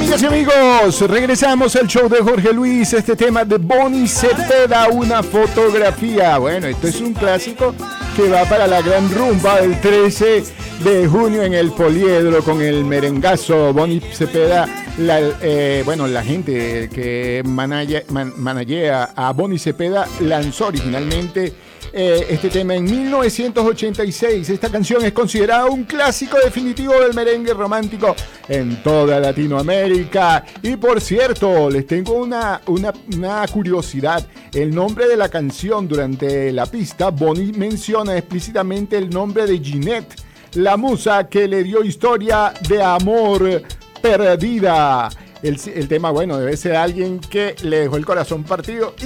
Amigas y amigos, regresamos al show de Jorge Luis. Este tema de Bonnie Cepeda, una fotografía. Bueno, esto es un clásico que va para la gran rumba del 13 de junio en el Poliedro con el merengazo. Bonnie Cepeda, la gente que managea a Bonnie Cepeda lanzó originalmente este tema en 1986. Esta canción es considerada un clásico definitivo del merengue romántico en toda Latinoamérica. Y por cierto, les tengo una curiosidad. El nombre de la canción, durante la pista, Bonnie menciona explícitamente el nombre de Ginette, la musa que le dio historia de amor perdida. El tema, bueno, debe ser alguien que le dejó el corazón partido